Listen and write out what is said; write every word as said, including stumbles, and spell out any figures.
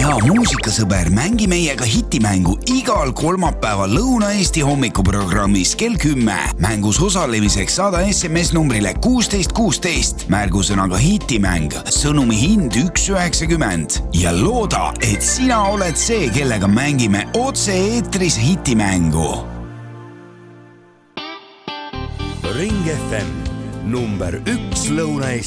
hea muusikasõber, mängi meiega hitimängu igal kolmapäeval Lõuna-Eesti hommikuprogrammis kell kümme. Mängus osalemiseks saada S M S numbrile kuusteist kuusteist, märgusõnaga hitimäng, sõnumi hind üks üheksakümmend ja looda, et sina oled see, kellega mängime otse eetris hitimängu. Ring F M number üks Lõuna-Eesti.